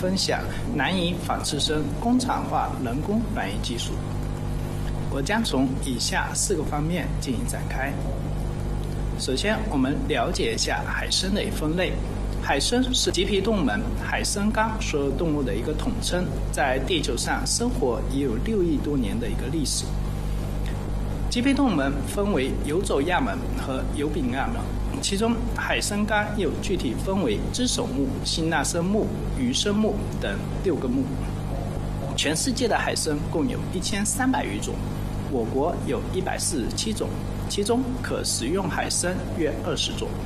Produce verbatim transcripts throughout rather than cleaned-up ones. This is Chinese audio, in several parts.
分享南银仿刺生工厂化人工繁育技术。我将从以下四个方面进行展开。首先，我们了解一下海参的分类。海参是棘皮动物门海参纲所有动物的一个统称，在地球上生活已有六亿多年的一个历史。棘皮动物门分为游走亚门和游柄亚门，其中海参纲又具体分为只手目、辛纳生目、鱼生目等六个目。全世界的海参共有一千三百余种，我国有一百四十七种，其中可食用海参约二十种。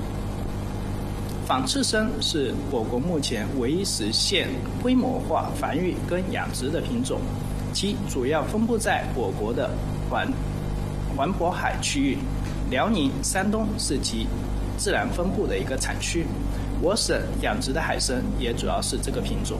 仿刺生是我国目前唯一实现规模化繁育跟养殖的品种，其主要分布在我国的环环渤海区域，辽宁、山东是其自然分布的一个产区。我省养殖的海参也主要是这个品种。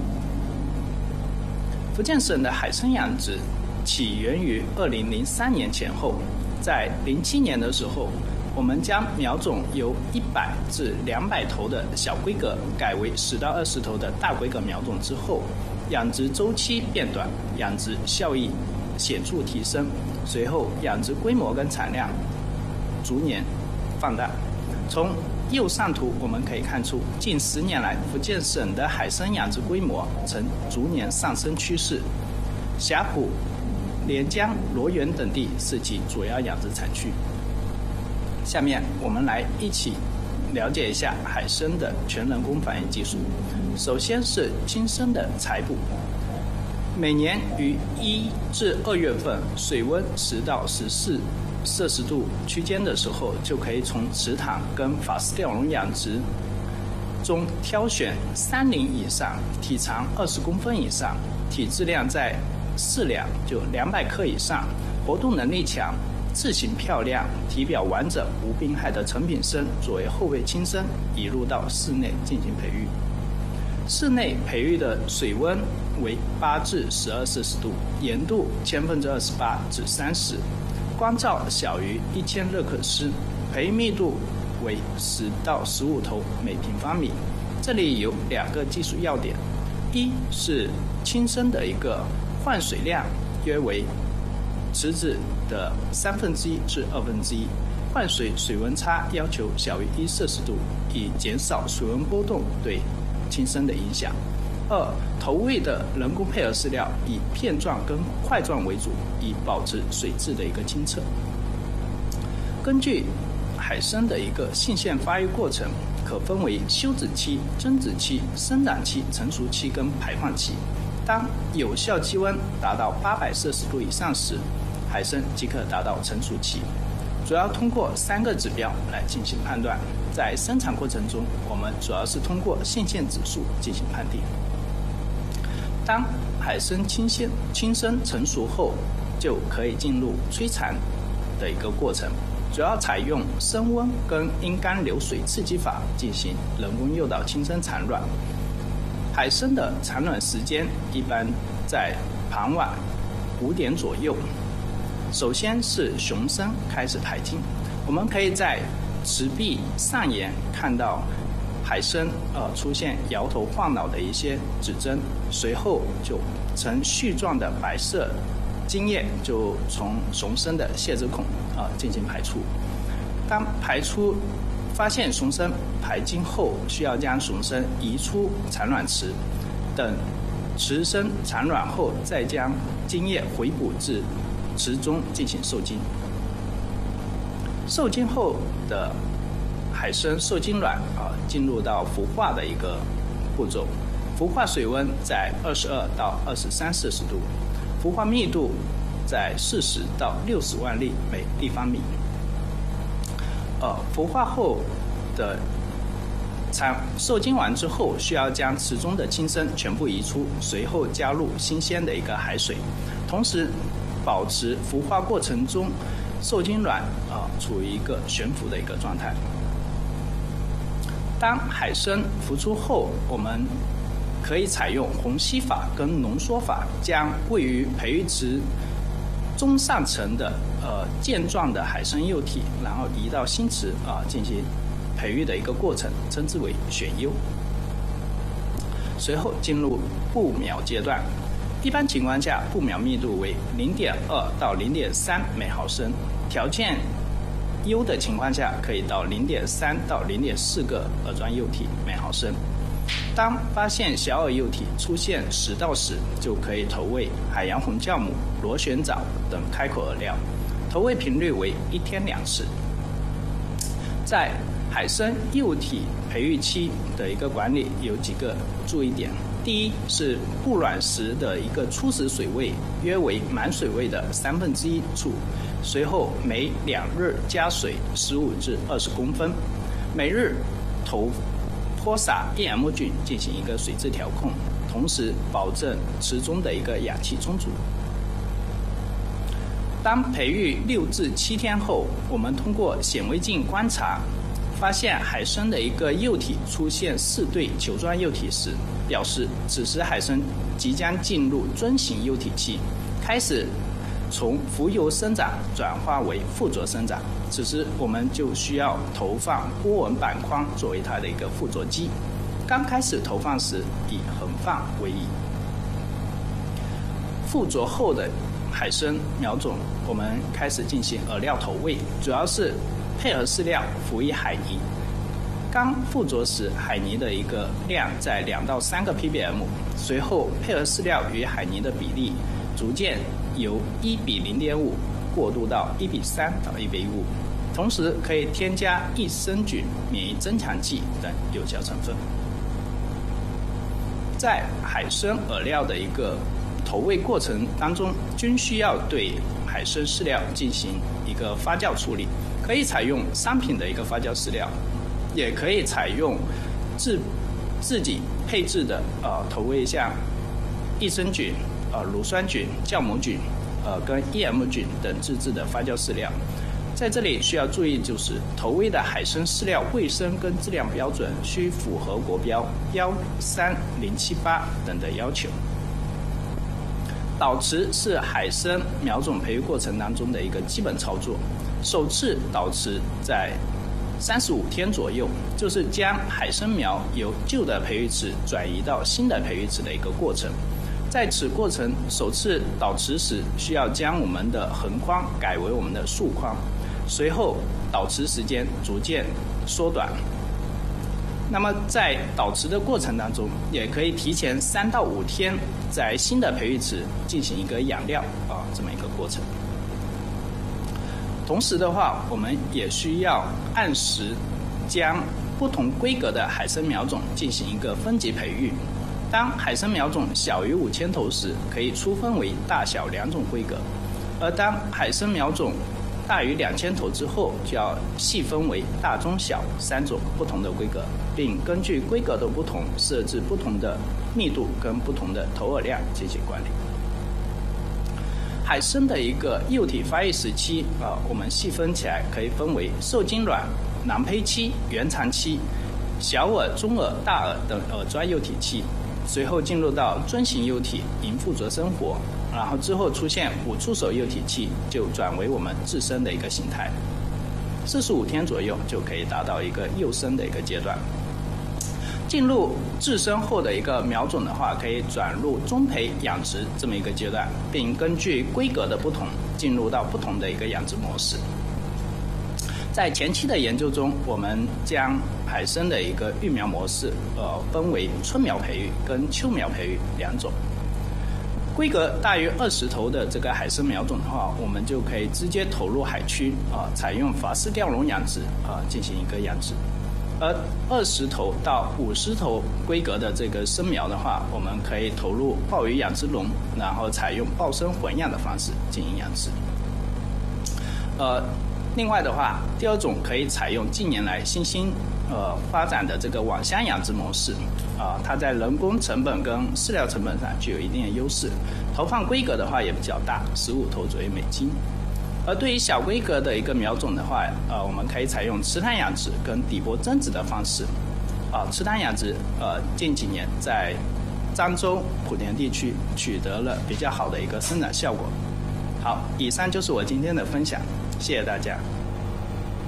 福建省的海参养殖起源于二零零三年前后，在零七年的时候，我们将苗种由一百至两百头的小规格改为十到二十头的大规格苗种之后，养殖周期变短，养殖效益显著提升，随后养殖规模跟产量逐年放大。从右上图我们可以看出，近十年来福建省的海参养殖规模呈逐年上升趋势，霞浦、连江、罗源等地是其主要养殖产区。下面我们来一起了解一下海参的全人工繁育技术。首先是亲生的采捕。每年于一至二月份，水温十到十四摄氏度区间的时候，就可以从池塘跟法式钓笼养殖中挑选三龄以上、体长二十公分以上、体质量在四两就两百克以上、活动能力强、字形漂亮、体表完整无病害的成品参作为后备亲生引入到室内进行培育。室内培育的水温为八至十二摄氏度，盐度千分之二十八至三十，光照小于一千热克斯，培育密度为十到十五头每平方米。这里有两个技术要点：一是亲生的一个换水量约为池子的三分之一至二分之一，换水水温差要求小于一摄氏度，以减少水温波动对亲生的影响。二，投喂的人工配合饲料以片状跟块状为主，以保持水质的一个清澈。根据海参的一个性腺发育过程，可分为休止期、增殖期、生长期、成熟期跟排放期。当有效基温达到八百摄氏度以上时，海参即可达到成熟期。主要通过三个指标来进行判断。在生产过程中，我们主要是通过性腺指数进行判定。当海参亲鲜亲生成熟后，就可以进入催产的一个过程，主要采用升温跟阴干流水刺激法进行人工诱导亲生产卵。海参的产卵时间一般在傍晚五点左右。首先是雄参开始排精，我们可以在池壁上沿看到海参呃出现摇头晃脑的一些指征，随后就呈絮状的白色精液就从雄参的泄殖孔啊、呃、进行排出。当排出发现雄参排精后，需要将雄参移出产卵池，等雌参产卵后，再将精液回补至池中进行受精。受精后的海参受精卵啊，进入到孵化的一个步骤。孵化水温在二十二到二十三摄氏度，孵化密度在四十到六十万粒每立方米。呃，孵化后的产受精完之后，需要将池中的亲生全部移出，随后加入新鲜的一个海水，同时保持孵化过程中受精卵啊、呃、处于一个悬浮的一个状态。当海参孵出后，我们可以采用虹吸法跟浓缩法，将位于培育池中上层的呃健壮的海参幼体，然后移到新池啊、呃、进行培育的一个过程，称之为选优。 随后进入布苗阶段。一般情况下，布苗密度为 零点二 到 零点三 每毫升，条件优的情况下可以到 零点三 到 零点四 个饵状幼体每毫升。当发现小饵幼体出现食道时，就可以投喂海洋红酵母、螺旋藻等开口饵料，投喂频率为一天两次。在海参幼体培育期的一个管理有几个注意点。第一是布卵时的一个初始水位约为满水位的三分之一处，随后每两日加水十五至二十公分，每日投泼洒 E M 菌进行一个水质调控，同时保证池中的一个氧气充足。当培育六至七天后，我们通过显微镜观察，发现海参的一个幼体出现四对球状幼体时，表示此时海参即将进入遵形幼体期，开始从浮游生长转化为附着生长。此时我们就需要投放波纹板框作为它的一个附着基。刚开始投放时以横放为宜。附着后的海参苗种，我们开始进行饵料投喂，主要是配合饲料辅以海泥。刚附着时，海泥的一个量在两到三个 ppm， 随后配合饲料与海泥的比例逐渐由一比零点五过渡到一比三到一比五，同时可以添加益生菌、免疫增强剂等有效成分。在海参饵料的一个投喂过程当中，均需要对海参饲料进行一个发酵处理，可以采用商品的一个发酵饲料，也可以采用自自己配置的呃投喂像益生菌、呃乳酸菌、酵母菌、呃跟 E M 菌等自制的发酵饲料。在这里需要注意，就是投喂的海参饲料卫生跟质量标准需符合国标幺三零七八等的要求。导池是海参苗种培育过程当中的一个基本操作。首次导池在三十五天左右，就是将海参苗由旧的培育池转移到新的培育池的一个过程。在此过程，首次导池时需要将我们的横框改为我们的竖框，随后导池时间逐渐缩短。那么在导池的过程当中，也可以提前三到五天在新的培育池进行一个养料啊这么一个过程。同时的话，我们也需要按时将不同规格的海参苗种进行一个分级培育。当海参苗种小于五千头时，可以粗分为大小两种规格；而当海参苗种大于两千头之后，就要细分为大、中、小三种不同的规格，并根据规格的不同，设置不同的密度跟不同的投饵量进行管理。海参的一个幼体发育时期啊、呃，我们细分起来可以分为受精卵、囊胚期、原产期、小饵、中饵、大饵等饵状幼体期，随后进入到遵形幼体，迎附着生活，然后之后出现五触手幼体期，就转为我们自生的一个形态。四十五天左右就可以达到一个幼生的一个阶段。进入自生后的一个苗种的话，可以转入中培养殖这么一个阶段，并根据规格的不同，进入到不同的一个养殖模式。在前期的研究中，我们将海参的一个育苗模式，呃，分为春苗培育跟秋苗培育两种。规格大于二十头的这个海参苗种的话，我们就可以直接投入海区啊、呃，采用筏式吊笼养殖啊、呃，进行一个养殖。而二十头到五十头规格的这个生苗的话，我们可以投入鲍鱼养殖笼，然后采用鲍生混养的方式进行养殖。呃，另外的话，第二种可以采用近年来新兴呃发展的这个网箱养殖模式，啊、呃，它在人工成本跟饲料成本上具有一定的优势，投放规格的话也比较大，十五头左右每斤。而对于小规格的一个苗种的话，呃，我们可以采用池塘养殖跟底部增殖的方式。啊、呃，池塘养殖，呃，近几年在漳州、莆田地区取得了比较好的一个生长效果。好，以上就是我今天的分享，谢谢大家。